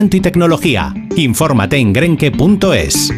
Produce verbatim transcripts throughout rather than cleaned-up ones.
y tecnología. Infórmate en grenke punto es.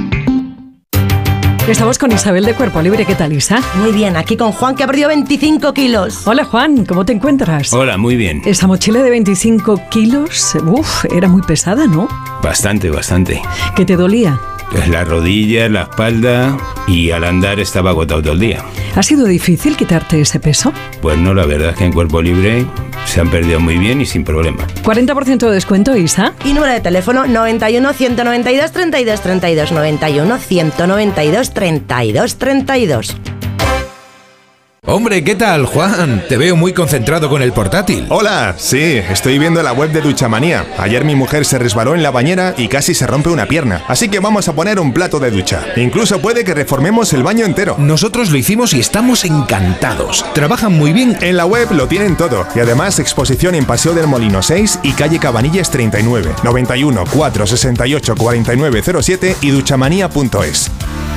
Estamos con Isabel de Cuerpo Libre. ¿Qué tal, Isa? Muy bien, aquí con Juan, que ha perdido veinticinco kilos. Hola, Juan, ¿cómo te encuentras? Hola, muy bien. Esa mochila de veinticinco kilos, uff, era muy pesada, ¿no? Bastante, bastante. ¿Qué te dolía? Pues la rodilla, la espalda, y al andar estaba agotado todo el día. ¿Ha sido difícil quitarte ese peso? Pues no, la verdad es que en Cuerpo Libre se han perdido muy bien y sin problema. cuarenta por ciento de descuento, Isa. Y número de teléfono noventa y uno, ciento noventa y dos, treinta y dos, treinta y dos, noventa y uno, ciento noventa y dos, treinta y dos, treinta y dos. Hombre, ¿qué tal, Juan? Te veo muy concentrado con el portátil. Hola, sí, estoy viendo la web de Duchamanía. Ayer mi mujer se resbaló en la bañera y casi se rompe una pierna. Así que vamos a poner un plato de ducha. Incluso puede que reformemos el baño entero. Nosotros lo hicimos y estamos encantados. Trabajan muy bien. En la web lo tienen todo. Y además exposición en Paseo del Molino seis y calle Cabanillas treinta y nueve. noventa y uno, cuatrocientos sesenta y ocho, cuarenta y nueve cero siete y duchamanía punto es.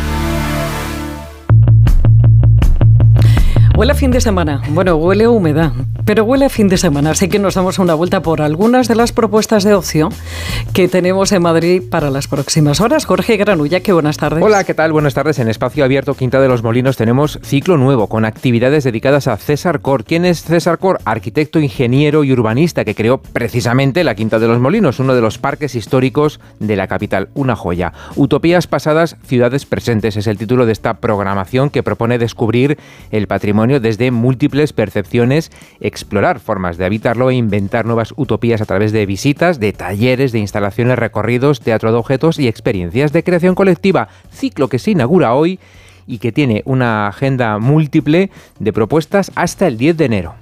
Huele a fin de semana. Bueno, huele a humedad, pero huele a fin de semana. Así que nos damos una vuelta por algunas de las propuestas de ocio que tenemos en Madrid para las próximas horas. Jorge Granulla, qué buenas tardes. Hola, ¿qué tal? Buenas tardes. En Espacio Abierto Quinta de los Molinos tenemos ciclo nuevo con actividades dedicadas a César Cor. ¿Quién es César Cor? Arquitecto, ingeniero y urbanista que creó precisamente la Quinta de los Molinos, uno de los parques históricos de la capital. Una joya. Utopías pasadas, ciudades presentes es el título de esta programación que propone descubrir el patrimonio desde múltiples percepciones, explorar formas de habitarlo e inventar nuevas utopías a través de visitas, de talleres, de instalaciones, recorridos, teatro de objetos y experiencias de creación colectiva. Ciclo que se inaugura hoy y que tiene una agenda múltiple de propuestas hasta el diez de enero.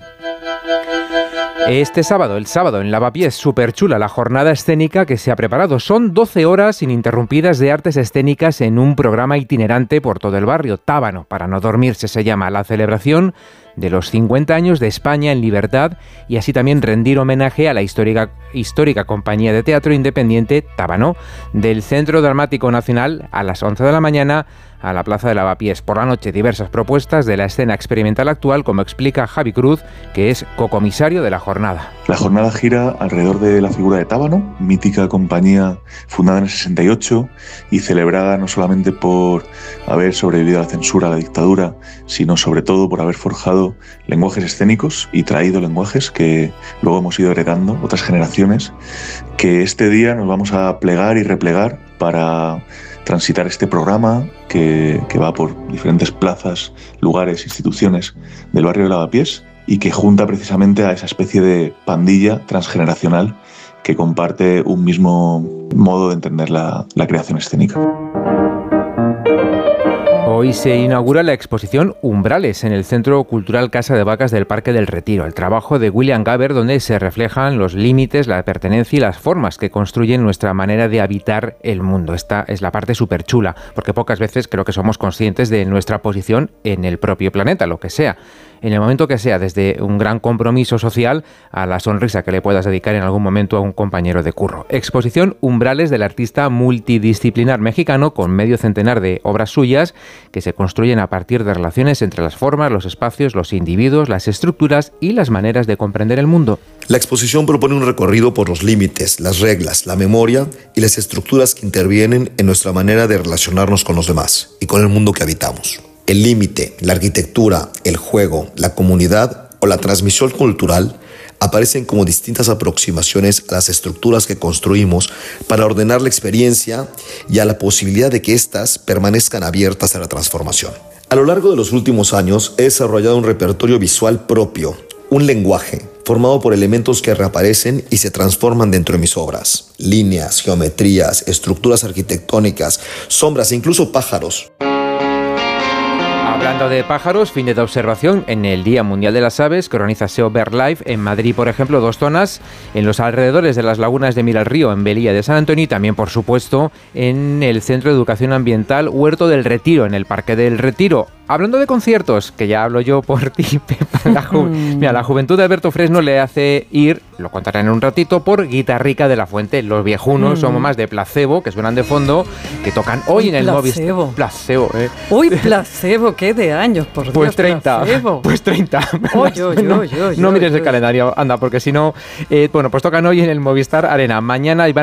Este sábado, el sábado, en Lavapiés, súper chula la jornada escénica que se ha preparado. Son doce horas ininterrumpidas de artes escénicas en un programa itinerante por todo el barrio. Tábano, para no dormirse, se llama la celebración de los cincuenta años de España en libertad y así también rendir homenaje a la histórica, histórica compañía de teatro independiente Tábano. Del Centro Dramático Nacional a las once de la mañana a la Plaza de Lavapiés. Por la noche, diversas propuestas de la escena experimental actual, como explica Javi Cruz, que es cocomisario de la jornada. La jornada gira alrededor de la figura de Tábano, mítica compañía fundada en el sesenta y ocho y celebrada no solamente por haber sobrevivido a la censura, a la dictadura, sino sobre todo por haber forjado lenguajes escénicos y traído lenguajes que luego hemos ido heredando otras generaciones, que este día nos vamos a plegar y replegar para transitar este programa que, que va por diferentes plazas, lugares, instituciones del barrio de Lavapiés y que junta precisamente a esa especie de pandilla transgeneracional que comparte un mismo modo de entender la, la creación escénica. Hoy se inaugura la exposición Umbrales en el Centro Cultural Casa de Vacas del Parque del Retiro, el trabajo de William Gaber, donde se reflejan los límites, la pertenencia y las formas que construyen nuestra manera de habitar el mundo. Esta es la parte súper chula, porque pocas veces creo que somos conscientes de nuestra posición en el propio planeta, lo que sea. En el momento que sea, desde un gran compromiso social a la sonrisa que le puedas dedicar en algún momento a un compañero de curro. Exposición Umbrales del artista multidisciplinar mexicano con medio centenar de obras suyas que se construyen a partir de relaciones entre las formas, los espacios, los individuos, las estructuras y las maneras de comprender el mundo. La exposición propone un recorrido por los límites, las reglas, la memoria y las estructuras que intervienen en nuestra manera de relacionarnos con los demás y con el mundo que habitamos. El límite, la arquitectura, el juego, la comunidad o la transmisión cultural aparecen como distintas aproximaciones a las estructuras que construimos para ordenar la experiencia y a la posibilidad de que éstas permanezcan abiertas a la transformación. A lo largo de los últimos años he desarrollado un repertorio visual propio, un lenguaje formado por elementos que reaparecen y se transforman dentro de mis obras. Líneas, geometrías, estructuras arquitectónicas, sombras e incluso pájaros. Hablando de pájaros, fin de observación en el Día Mundial de las Aves que organiza S E O BirdLife en Madrid, por ejemplo, dos zonas en los alrededores de las lagunas de Miralrío, en Velilla de San Antonio y también, por supuesto, en el Centro de Educación Ambiental Huerto del Retiro, en el Parque del Retiro. Hablando de conciertos, que ya hablo yo por ti, Pepa, la, ju- Mira, la juventud de Alberto Fresno le hace ir, lo contaré en un ratito, por Guitarrica de la Fuente. Los viejunos mm. somos más de Placebo, que suenan de fondo, que tocan hoy Uy, en el Placebo. Movistar. Placebo, ¿eh? Uy, Placebo, qué de años, por Dios. Pues treinta, Placebo. pues treinta. Oy, oy, no, oy, oy, no oy, mires oy. el calendario, anda, porque si no, eh, bueno, pues tocan hoy en el Movistar Arena. Mañana